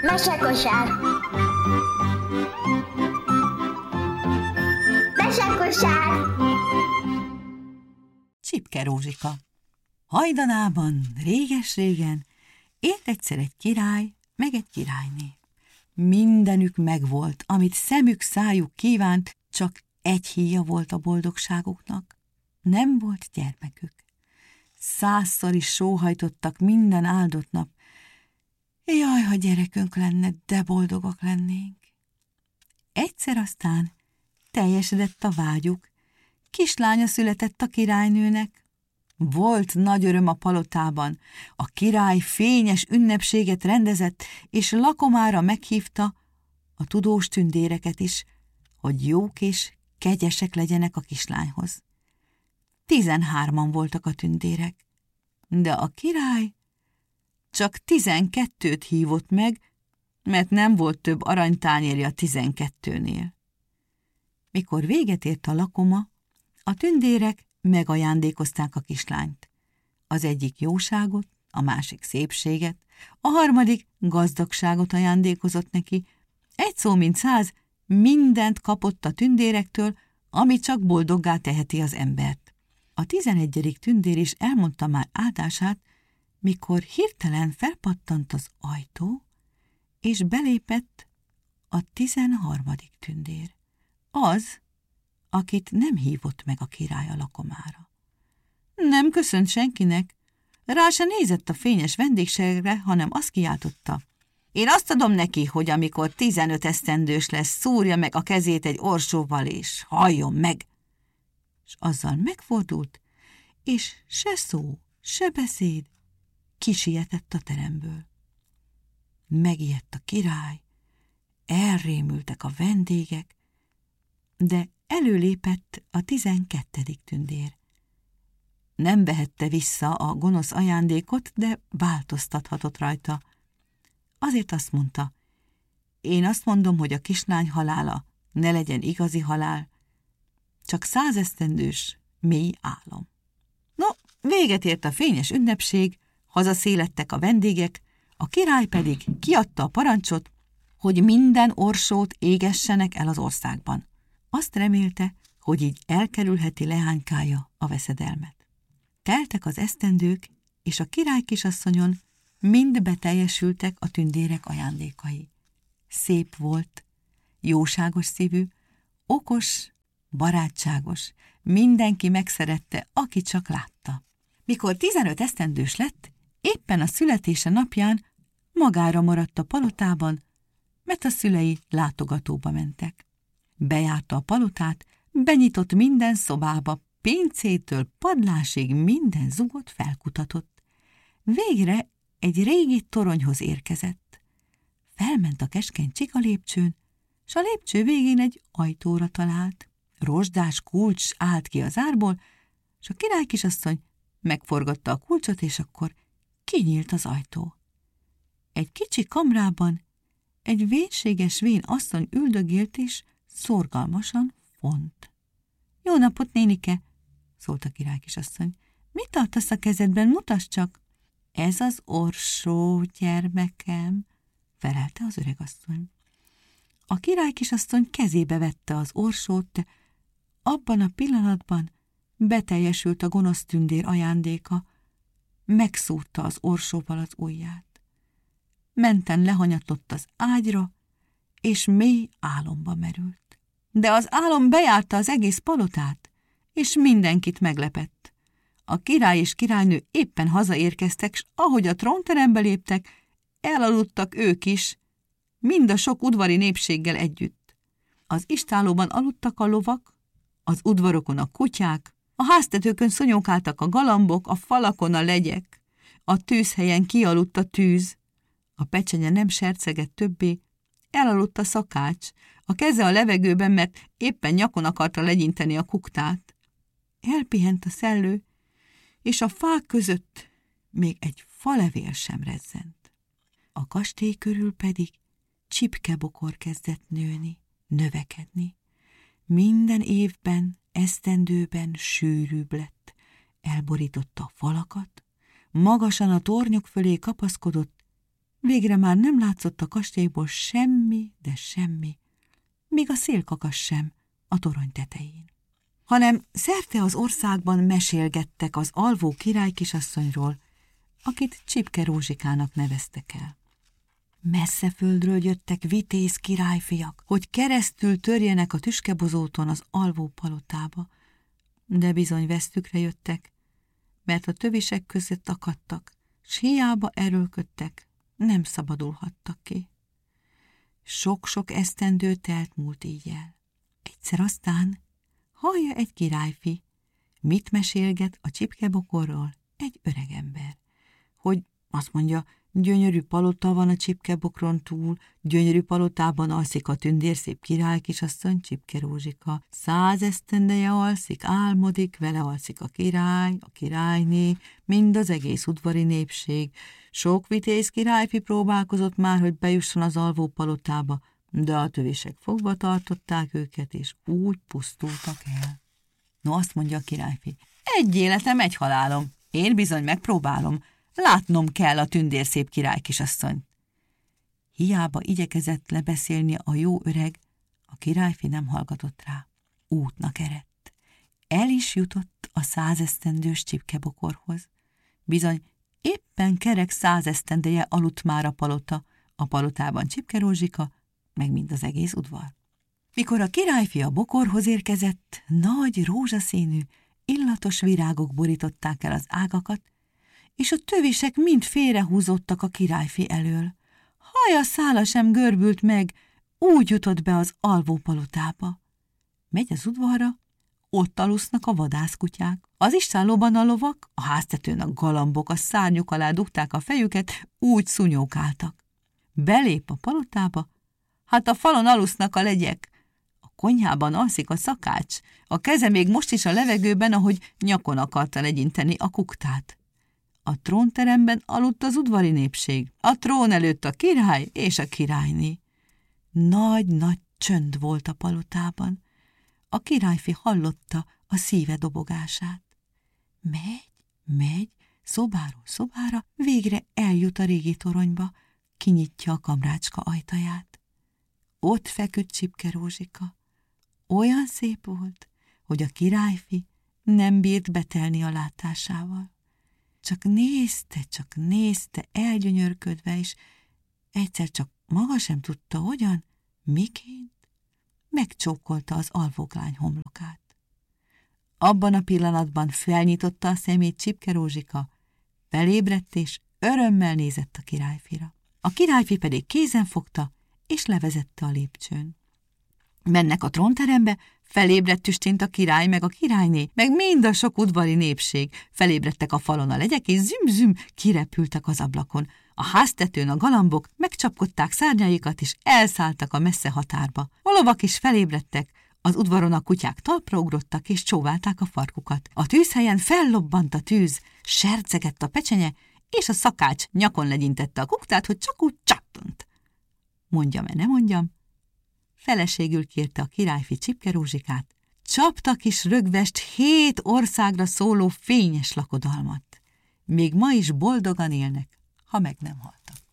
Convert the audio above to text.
Mesekosár. Mesekosár. Csipke Rózsika. Hajdanában, réges-régen élt egyszer egy király, meg egy királyné. Mindenük megvolt, amit szemük, szájuk kívánt, csak egy híja volt a boldogságuknak. Nem volt gyermekük. 100-szor is sóhajtottak minden áldott nap. Jaj, ha gyerekünk lenne, de boldogok lennénk. Egyszer aztán teljesedett a vágyuk. Kislánya született a királynőnek. Volt nagy öröm a palotában. A király fényes ünnepséget rendezett, és lakomára meghívta a tudós tündéreket is, hogy jók és kegyesek legyenek a kislányhoz. 13-an voltak a tündérek, de a király csak 12-t hívott meg, mert nem volt több aranytányérja a 12-nél. Mikor véget ért a lakoma, a tündérek megajándékozták a kislányt. Az egyik jóságot, a másik szépséget, a harmadik gazdagságot ajándékozott neki. Egy szó mint 100, mindent kapott a tündérektől, ami csak boldoggá teheti az embert. A 11. tündér is elmondta már áldását, mikor hirtelen felpattant az ajtó, és belépett a 13. tündér. Az, akit nem hívott meg a király a lakomára. Nem köszönt senkinek, rá se nézett a fényes vendégségre, hanem azt kiáltotta: én azt adom neki, hogy amikor 15 esztendős lesz, szúrja meg a kezét egy orsóval, és halljon meg. És azzal megfordult, és se szó, se beszéd, kisietett a teremből. Megijedt a király, elrémültek a vendégek, de előlépett a 12. tündér. Nem vehette vissza a gonosz ajándékot, de változtathatott rajta. Azért azt mondta: én azt mondom, hogy a kislány halála ne legyen igazi halál, csak 100 esztendős mély álom. No, véget ért a fényes ünnepség, hazaszélettek a vendégek, a király pedig kiadta a parancsot, hogy minden orsót égessenek el az országban. Azt remélte, hogy így elkerülheti leánykája a veszedelmet. Teltek az esztendők, és a király kisasszonyon mind beteljesültek a tündérek ajándékai. Szép volt, jóságos szívű, okos, barátságos, mindenki megszerette, aki csak látta. Mikor 15 esztendős lett, éppen a születése napján magára maradt a palotában, mert a szülei látogatóba mentek. Bejárta a palotát, benyitott minden szobába, pincétől padlásig minden zugot felkutatott. Végre egy régi toronyhoz érkezett. Felment a keskeny csika lépcsőn, s a lépcső végén egy ajtóra talált. Rozsdás kulcs állt ki az árból, s a király kisasszony megforgatta a kulcsot, és akkor kinyílt az ajtó. Egy kicsi kamrában egy vénséges vén asszony üldögélt, és szorgalmasan font. Jó napot, nénike! Szólt a király kisasszony. Mit tartasz a kezedben? Mutasd csak! Ez az orsó, gyermekem, felelte az öregasszony. A király kisasszony kezébe vette az orsót, de abban a pillanatban beteljesült a gonosz tündér ajándéka, megszúrta az orsóval az ujját. Menten lehanyatlott az ágyra, és mély álomba merült. De az álom bejárta az egész palotát, és mindenkit meglepett. A király és királynő éppen hazaérkeztek, s ahogy a trónterembe léptek, elaludtak ők is, mind a sok udvari népséggel együtt. Az istállóban aludtak a lovak, az udvarokon a kutyák, a háztetőkön szonyókáltak a galambok, a falakon a legyek, a tűzhelyen kialudt a tűz, a pecsenye nem sercegett többé, elaludt a szakács, a keze a levegőben, mert éppen nyakon akarta legyinteni a kuktát. Elpihent a szellő, és a fák között még egy falevél sem rezzent. A kastély körül pedig csipkebokor kezdett nőni, növekedni. Minden évben, esztendőben sűrűbb lett, elborította a falakat, magasan a tornyok fölé kapaszkodott, Végre már nem látszott a kastélyból semmi, de semmi, még a szélkakas sem a torony tetején. Hanem szerte az országban mesélgettek az alvó király kisasszonyról, akit Csipke Rózsikának neveztek el. Messze földről jöttek vitéz királyfiak, hogy keresztül törjenek a tüskebozóton az alvó palotába, de bizony vesztükre jöttek, mert a tövisek között akadtak, s hiába erőlködtek, nem szabadulhattak ki. Sok-sok esztendő telt múlt így el. Egyszer aztán hallja egy királyfi, mit mesélget a csipkebokorról egy öregember, hogy azt mondja, gyönyörű palota van a csipkebokron túl, gyönyörű palotában alszik a tündérszép király kisasszony, Csipke Rózsika. 100 esztendeje alszik, álmodik, vele alszik a király, a királyné, mind az egész udvari népség. Sok vitéz királyfi próbálkozott már, hogy bejusson az alvó palotába, de a tövisek fogva tartották őket, és úgy pusztultak el. No, azt mondja a királyfi, egy életem, egy halálom, én bizony megpróbálom, látnom kell a tündérszép király kisasszonyt. Hiába igyekezett lebeszélni a jó öreg, a királyfi nem hallgatott rá. Útnak eredt. El is jutott a 100 esztendős csipkebokorhoz. Bizony, éppen kerek 100 esztendeje aludt már a palotában Csipke Rózsika, meg mind az egész udvar. Mikor a királyfi a bokorhoz érkezett, nagy rózsaszínű, illatos virágok borították el az ágakat, és a tövisek mind félrehúzódtak a királyfi elől. Haja szála sem görbült meg, úgy jutott be az alvó palotába. Megy az udvarra, ott alusznak a vadászkutyák. Az istállóban a lovak, a háztetőn a galambok a szárnyuk alá dugták a fejüket, úgy szunyókáltak. Belép a palotába, hát a falon alusznak a legyek. A konyhában alszik a szakács, a keze még most is a levegőben, ahogy nyakon akarta legyinteni a kuktát. A trónteremben aludt az udvari népség, a trón előtt a király és a királyné. Nagy-nagy csönd volt a palotában. A királyfi hallotta a szíve dobogását. Megy, szobáról szobára, végre eljut a régi toronyba, kinyitja a kamrácska ajtaját. Ott feküdt Csipke Rózsika. Olyan szép volt, hogy a királyfi nem bírt betelni a látásával. Csak nézte, elgyönyörködve, és egyszer csak maga sem tudta, hogyan, miként, megcsókolta az alvóklány homlokát. Abban a pillanatban felnyitotta a szemét Csipke Rózsika, felébredt, és örömmel nézett a királyfira. A királyfi pedig kézen fogta, és levezette a lépcsőn. Mennek a trónterembe, felébredt tüstént a király, meg a királyné, meg mind a sok udvari népség. Felébredtek a falon a legyek, és züm-züm kirepültek az ablakon. A háztetőn a galambok megcsapkodták szárnyaikat, és elszálltak a messze határba. A lovak is felébredtek, az udvaron a kutyák talpra ugrottak, és csóválták a farkukat. A tűzhelyen fellobbant a tűz, sercegett a pecsenye, és a szakács nyakon legyintette a kuktát, hogy csak úgy csattant. Mondjam-e, ne mondjam? Feleségül kérte a királyfi Csipke Rózsikát, csaptak is rögvest 7 országra szóló fényes lakodalmat. Még ma is boldogan élnek, ha meg nem haltak.